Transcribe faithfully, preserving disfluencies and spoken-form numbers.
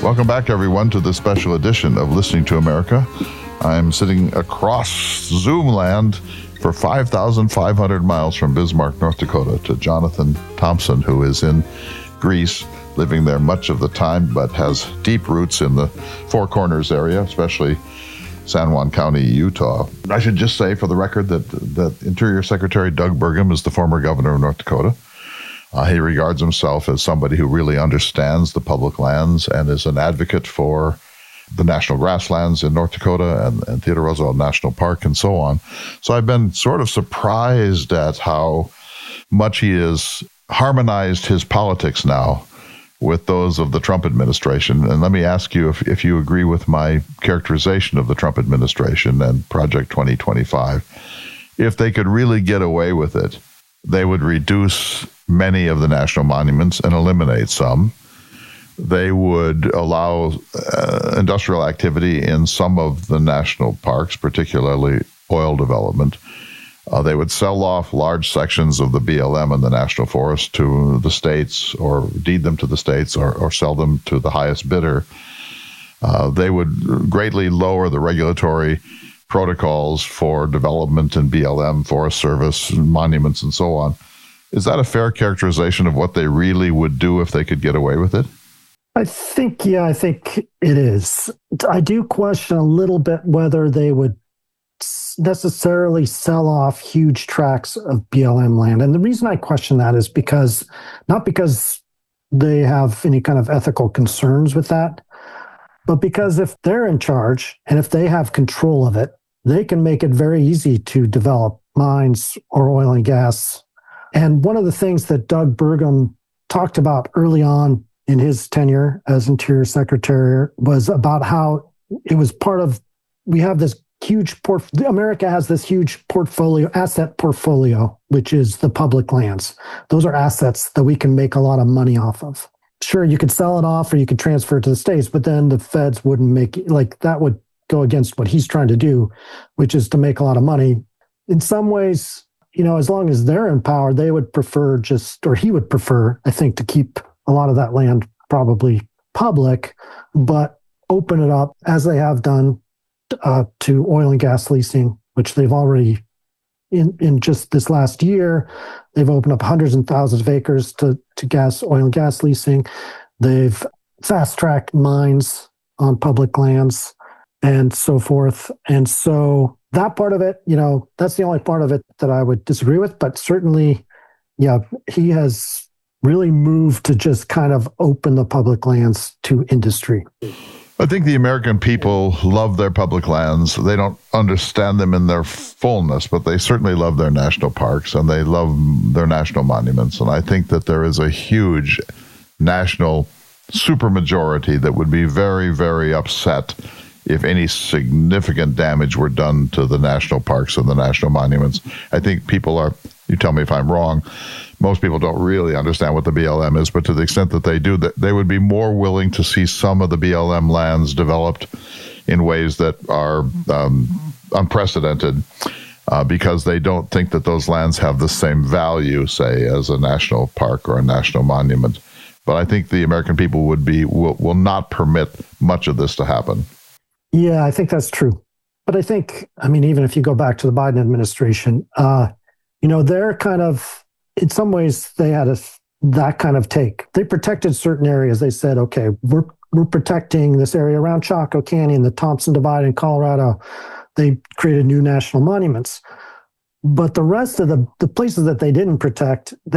Welcome back, everyone, to this special edition of Listening to America. I'm sitting across Zoom land for five thousand five hundred miles from Bismarck, North Dakota, to Jonathan Thompson, who is in Greece, living there much of the time, but has deep roots in the Four Corners area, especially San Juan County, Utah. I should just say, for the record, that, that Interior Secretary Doug Burgum is the former governor of North Dakota. Uh, he regards himself as somebody who really understands the public lands and is an advocate for the national grasslands in North Dakota and, and Theodore Roosevelt National Park and so on. So I've been sort of surprised at how much he has harmonized his politics now with those of the Trump administration. And let me ask you if, if you agree with my characterization of the Trump administration and Project twenty twenty-five. If they could really get away with it, they would reduce many of the national monuments and eliminate some. They would allow uh, industrial activity in some of the national parks, particularly oil development. Uh, they would sell off large sections of the B L M and the national forest to the states, or deed them to the states, or, or sell them to the highest bidder. Uh, they would greatly lower the regulatory protocols for development in B L M, Forest Service, monuments, and so on. Is that a fair characterization of what they really would do if they could get away with it? I think, yeah, I think it is. I do question a little bit whether they would necessarily sell off huge tracts of B L M land. And the reason I question that is because, not because they have any kind of ethical concerns with that, but because if they're in charge and if they have control of it, they can make it very easy to develop mines or oil and gas. And one of the things that Doug Burgum talked about early on in his tenure as Interior Secretary was about how it was part of, we have this huge, port, America has this huge portfolio, asset portfolio, which is the public lands. Those are assets that we can make a lot of money off of. Sure, you could sell it off or you could transfer it to the states, but then the feds wouldn't make it, like that would go against what he's trying to do, which is to make a lot of money. In some ways, you know, as long as they're in power, they would prefer just, or he would prefer, I think, to keep a lot of that land probably public, but open it up as they have done uh, to oil and gas leasing, which they've already, in, in just this last year, they've opened up hundreds and thousands of acres to, to gas, oil and gas leasing. They've fast-tracked mines on public lands and so forth. And so that part of it, you know, that's the only part of it that I would disagree with. But certainly, yeah, he has really moved to just kind of open the public lands to industry. I think the American people love their public lands. They don't understand them in their fullness, but they certainly love their national parks and they love their national monuments. And I think that there is a huge national supermajority that would be very, very upset if any significant damage were done to the national parks and the national monuments. I think people are, you tell me if I'm wrong, most people don't really understand what the B L M is, but to the extent that they do, that they would be more willing to see some of the B L M lands developed in ways that are um, unprecedented uh, because they don't think that those lands have the same value, say, as a national park or a national monument. But I think the American people would be will, will not permit much of this to happen. Yeah, I think that's true. But I think, I mean, even if you go back to the Biden administration, uh, you know, they're kind of, in some ways, they had a, that kind of take. They protected certain areas. They said, okay, we're we're protecting this area around Chaco Canyon, the Thompson Divide in Colorado. They created new national monuments. But the rest of the, the places that they didn't protect, they